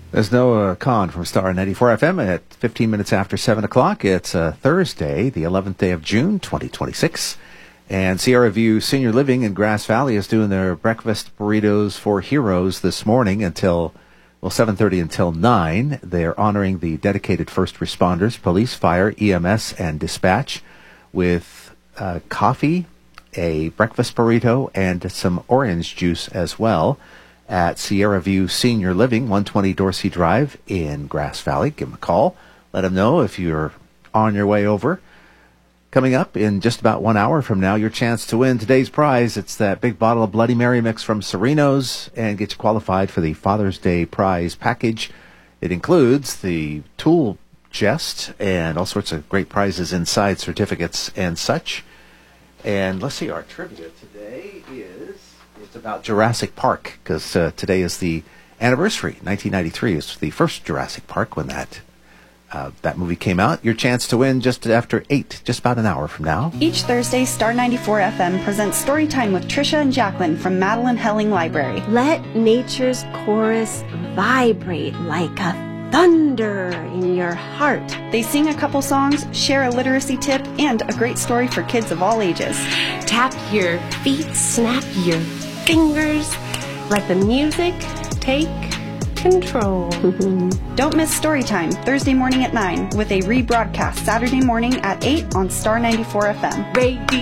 There's Noah Kahn from Star 94 FM at 15 minutes after 7 o'clock. It's Thursday, the 11th day of June, 2026. And Sierra View Senior Living in Grass Valley is doing their breakfast burritos for heroes this morning until 7:30 until 9. They're honoring the dedicated first responders, police, fire, EMS, and dispatch with coffee, a breakfast burrito, and some orange juice as well at Sierra View Senior Living, 120 Dorsey Drive in Grass Valley. Give them a call. Let them know if you're on your way over. Coming up in just about 1 hour from now, your chance to win today's prize. It's that big bottle of Bloody Mary mix from Sereno's and get you qualified for the Father's Day prize package. It includes the tool chest and all sorts of great prizes inside, certificates and such. And let's see, our trivia today it's about Jurassic Park, because today is the anniversary. 1993 is the first Jurassic Park when that movie came out. Your chance to win just after 8, just about an hour from now. Each Thursday, Star 94 FM presents Storytime with Trisha and Jacqueline from Madeline Helling Library. Let nature's chorus vibrate like a thunder in your heart. They sing a couple songs, share a literacy tip, and a great story for kids of all ages. Tap your feet, snap your fingers, let the music take control. Don't miss Storytime, Thursday morning at 9, with a rebroadcast Saturday morning at 8 on Star 94 FM. Radio.